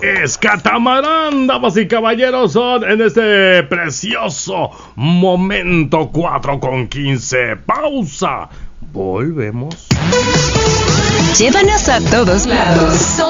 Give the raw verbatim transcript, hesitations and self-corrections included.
es Catamarán, damas y caballeros, son en este precioso momento cuatro con quince. Pausa. Volvemos. Llévanos a todos lados.